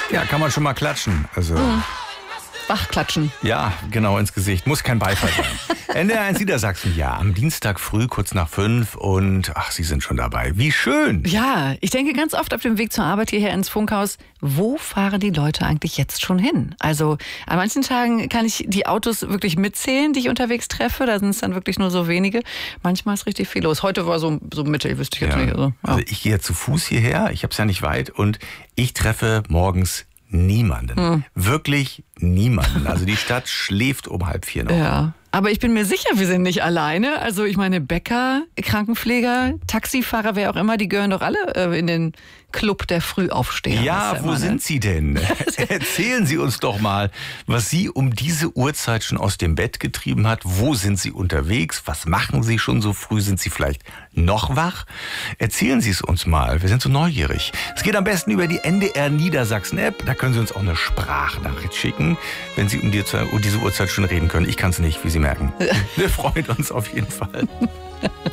Ja, kann man schon mal klatschen. Also Wachklatschen. ja, genau ins Gesicht. Muss kein Beifall sein. NDR1 Niedersachsen, ja, am Dienstag früh, kurz nach 5 und ach, Sie sind schon dabei. Wie schön. Ja, ich denke ganz oft auf dem Weg zur Arbeit hierher ins Funkhaus, wo fahren die Leute eigentlich jetzt schon hin? Also an manchen Tagen kann ich die Autos wirklich mitzählen, die ich unterwegs treffe. Da sind es dann wirklich nur so wenige. Manchmal ist richtig viel los. Heute war so Mittel, wüsste ich jetzt nicht. Also ich gehe zu Fuß hierher, ich habe es ja nicht weit und ich treffe morgens niemanden. Wirklich niemanden. Also die Stadt schläft um 3:30 noch. Ja. Aber ich bin mir sicher, wir sind nicht alleine. Also ich meine, Bäcker, Krankenpfleger, Taxifahrer, wer auch immer, die gehören doch alle in den Club der Frühaufsteher. Ja, wo sind Sie denn? Erzählen Sie uns doch mal, was Sie um diese Uhrzeit schon aus dem Bett getrieben hat. Wo sind Sie unterwegs? Was machen Sie schon so früh? Sind Sie vielleicht noch wach? Erzählen Sie es uns mal. Wir sind so neugierig. Es geht am besten über die NDR Niedersachsen App. Da können Sie uns auch eine Sprachnachricht schicken, wenn Sie um diese Uhrzeit schon reden können. Ich kann es nicht, wie Sie merken. Wir freuen uns auf jeden Fall.